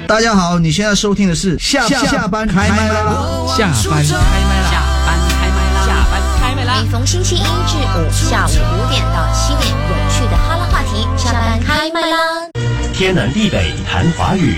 大家好，你现在收听的是下班开麦啦！ 下班开麦啦！ 下班开麦啦！ 每逢星期一至五下午5点到7点，有趣的哈拉话题，下班开麦啦！ 天南地北谈华语。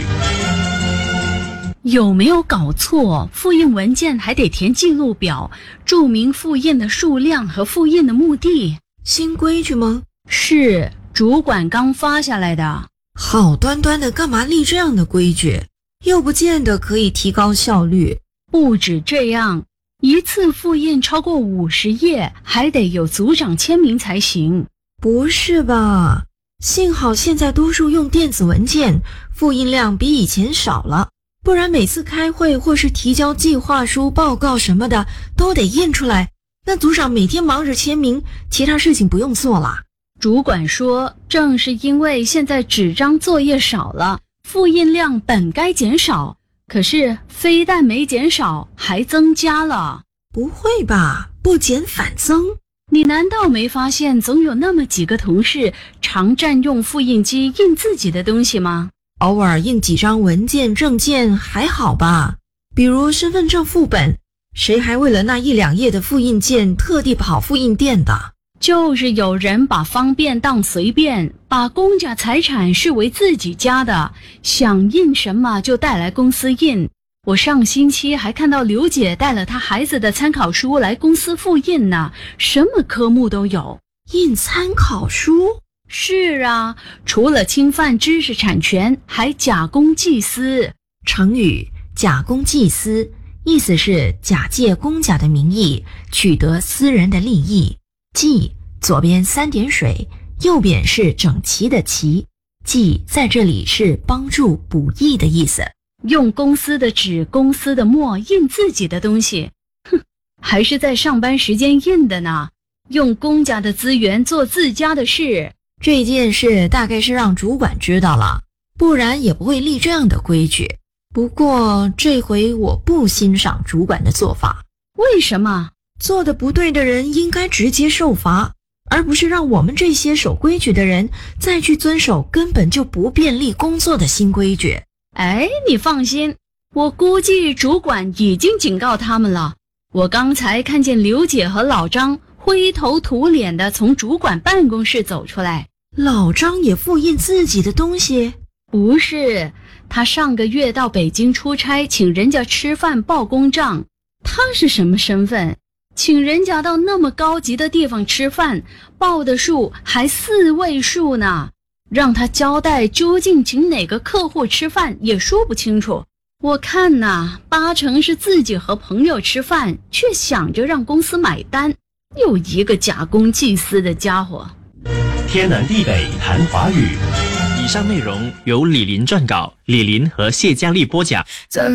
有没有搞错？复印文件还得填记录表，注明复印的数量和复印的目的。 新规矩吗？ 是，主管刚发下来的。 好端端的，干嘛立这样的规矩？又不见得可以提高效率。 不止这样，一次复印超过50页，还得有组长签名才行。 不是吧？幸好现在多数用电子文件，复印量比以前少了。不然每次开会或是提交计划书、报告什么的都得印出来，那组长每天忙着签名，其他事情不用做了。 主管说，正是因为现在纸张作业少了，复印量本该减少，可是非但没减少，还增加了。 不会吧？不减反增？ 你难道没发现总有那么几个同事常占用复印机印自己的东西吗？ 偶尔印几张文件证件还好吧，比如身份证副本，谁还为了那1-2页的复印件特地跑复印店的？ 就是有人把方便当随便，把公家财产视为自己家的，想印什么就带来公司印。我上星期还看到刘姐带了她孩子的参考书来公司复印呢，什么科目都有。 印参考书？ 是啊，除了侵犯知识产权，还假公济私。 成语假公济私，意思是假借公家的名义，取得私人的利益。济，左边3点水，右边是整齐的齐。济在这里是帮助补益的意思。 用公司的纸、公司的墨印自己的东西，还是在上班时间印的呢。用公家的资源做自家的事。 这件事大概是让主管知道了，不然也不会立这样的规矩。不过这回我不欣赏主管的做法。 为什么？ 做得不对的人应该直接受罚，而不是让我们这些守规矩的人再去遵守根本就不便利工作的新规矩。 哎，你放心，我估计主管已经警告他们了。我刚才看见刘姐和老张灰头土脸地从主管办公室走出来。 老张也复印自己的东西？ 不是，他上个月到北京出差，请人家吃饭报公账。他是什么身份？请人家到那么高级的地方吃饭，报的数还4位数呢，让他交代究竟请哪个客户吃饭也说不清楚。我看呐，80%是自己和朋友吃饭，却想着让公司买单，又一个假公济私的家伙。 天南地北谈华语。 以上内容由李林撰稿，李林和谢佳丽播讲。